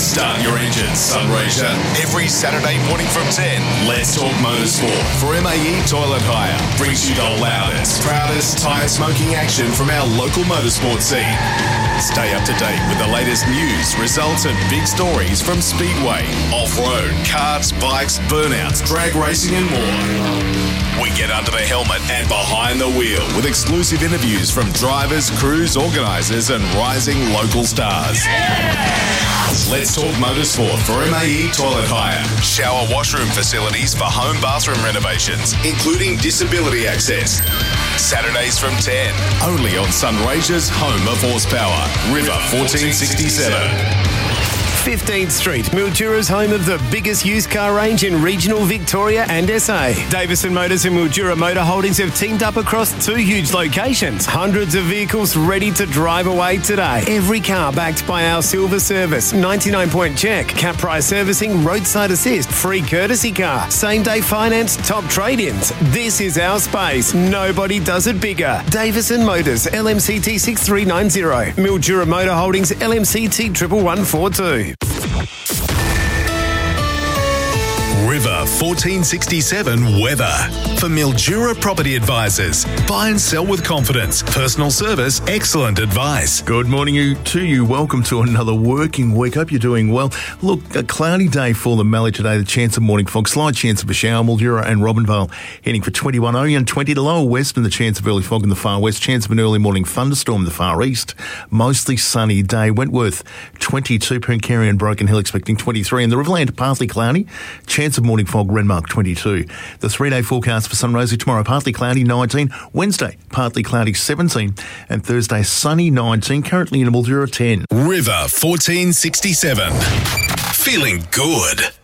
Start your engines, Sunraysia. Every Saturday morning from 10, Let's Talk Motorsport for MAE Toilet Hire brings you the loudest, proudest tyre smoking action from our local motorsport scene. Stay up to date with the latest news, results and big stories from Speedway, off-road, karts, bikes, burnouts, drag racing and more. We get under the helmet and behind the wheel with exclusive interviews from drivers, crews, organisers and rising local stars. Let's Talk Motorsport for MAE Toilet Hire. Shower washroom facilities for home bathroom renovations, including disability access. Saturdays from 10, only on Sunraysia's home of horsepower, River 1467. 15th Street, Mildura's home of the biggest used car range in regional Victoria and SA. Davison Motors and Mildura Motor Holdings have teamed up across 2 huge locations. Hundreds of vehicles ready to drive away today. Every car backed by our silver service, 99-point check, cap price servicing, roadside assist, free courtesy car, same-day finance, top trade-ins. This is our space. Nobody does it bigger. Davison Motors, LMCT 6390. Mildura Motor Holdings, LMCT 11142. River 1467 weather. For Mildura Property Advisors. Buy and sell with confidence. Personal service, excellent advice. Good morning to you. Welcome to another working week. Hope you're doing well. Look, a cloudy day for the Mallee today. The chance of morning fog, slight chance of a shower. Mildura and Robinvale heading for 21 only and 20 to lower west, and the chance of early fog in the far west. Chance of an early morning thunderstorm in the far east. Mostly sunny day. Wentworth 22, Pernkeri and Broken Hill expecting 23, and the Riverland partly cloudy. Chance of morning fog, Renmark 22. The 3-day forecast for Sunraysia tomorrow, partly cloudy 19, Wednesday partly cloudy 17, and Thursday sunny 19, currently in Mildura 10. River 1467. Feeling good.